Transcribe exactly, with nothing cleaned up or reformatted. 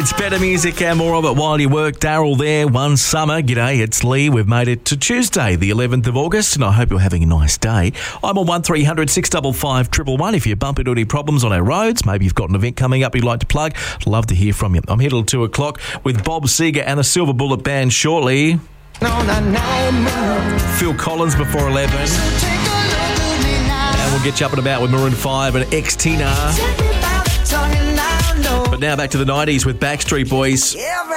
It's better music and more of it while you work. Daryl there, one summer. G'day, it's Lee. We've made it to Tuesday, the eleventh of August, and I hope you're having a nice day. I'm on one three hundred six five five one one one. If you bump into any problems on our roads, maybe you've got an event coming up you'd like to plug, I'd love to hear from you. I'm here till two o'clock with Bob Seger and the Silver Bullet Band shortly. Phil Collins before eleven. And we'll get you up and about with Maroon five and X-Tina. But now back to the nineties with Backstreet Boys.